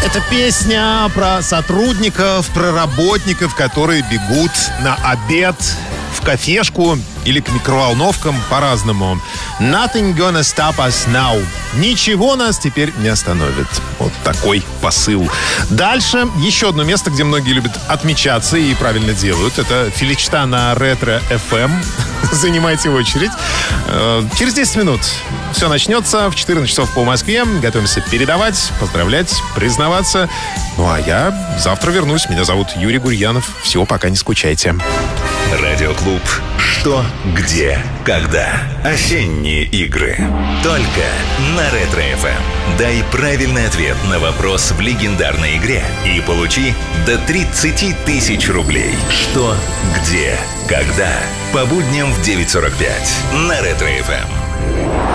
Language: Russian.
Это песня про сотрудников, про работников, которые бегут на обед в кафешку или к микроволновкам по-разному. Nothing gonna stop us now. Ничего нас теперь не остановит. Вот такой посыл. Дальше еще одно место, где многие любят отмечаться и правильно делают. Это Феликшта на Ретро FM. Занимайте очередь. Через 10 минут все начнется. В 14 часов по Москве. Готовимся передавать, поздравлять, признаваться. Ну а я завтра вернусь. Меня зовут Юрий Гурьянов. Всего, пока, не скучайте. Радиоклуб «Что? Где? Когда?» Осенние игры. Только на Ретро-ФМ. Дай правильный ответ на вопрос в легендарной игре и получи до 30 тысяч рублей. «Что? Где? Когда?» По будням в 9:45 на Ретро-ФМ.